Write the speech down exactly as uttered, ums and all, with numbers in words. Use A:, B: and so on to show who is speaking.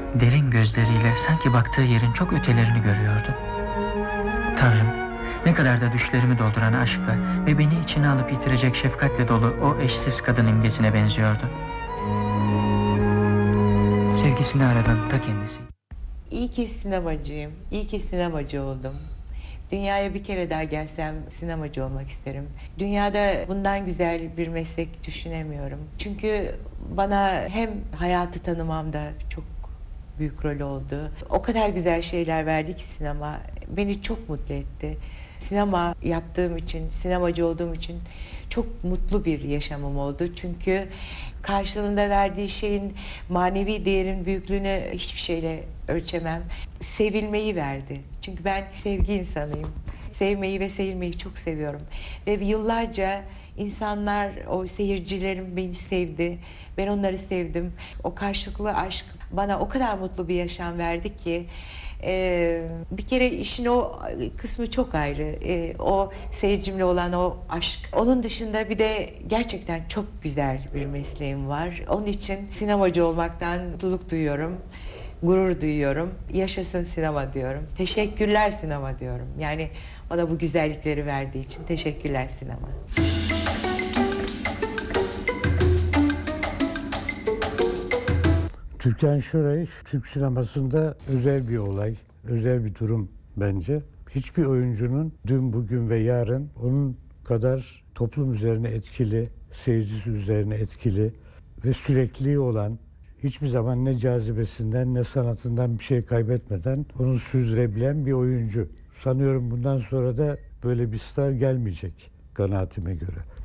A: Derin gözleriyle sanki baktığı yerin çok ötelerini görüyordu. Tanrım, ne kadar da düşlerimi dolduran aşkla ve beni içine alıp yitirecek şefkatle dolu o eşsiz kadın imgesine benziyordu. Sevgisini aradan ta kendisi.
B: İyi ki sinemacıyım, iyi ki sinemacı oldum. Dünyaya bir kere daha gelsem sinemacı olmak isterim. Dünyada bundan güzel bir meslek düşünemiyorum. Çünkü bana hem hayatı tanımamda çok büyük rol oldu. O kadar güzel şeyler verdi ki sinema. Beni çok mutlu etti. Sinema yaptığım için, sinemacı olduğum için çok mutlu bir yaşamım oldu. Çünkü karşılığında verdiği şeyin manevi değerin büyüklüğünü hiçbir şeyle ölçemem. Sevilmeyi verdi. Çünkü ben sevgi insanıyım. Sevmeyi ve sevilmeyi çok seviyorum. Ve yıllarca insanlar, o seyircilerim beni sevdi. Ben onları sevdim. O karşılıklı aşk bana o kadar mutlu bir yaşam verdi ki Ee, bir kere işin o kısmı çok ayrı. Ee, o seyircimle olan o aşk. Onun dışında bir de gerçekten çok güzel bir mesleğim var. Onun için sinemacı olmaktan mutluluk duyuyorum. Gurur duyuyorum. Yaşasın sinema diyorum. Teşekkürler sinema diyorum. Yani bana bu güzellikleri verdiği için teşekkürler sinema.
C: Türkan Şoray, Türk sinemasında özel bir olay, özel bir durum bence. Hiçbir oyuncunun dün, bugün ve yarın onun kadar toplum üzerine etkili, seyircisi üzerine etkili ve sürekli olan, hiçbir zaman ne cazibesinden ne sanatından bir şey kaybetmeden onu sürdürebilen bir oyuncu. Sanıyorum bundan sonra da böyle bir star gelmeyecek kanaatime göre.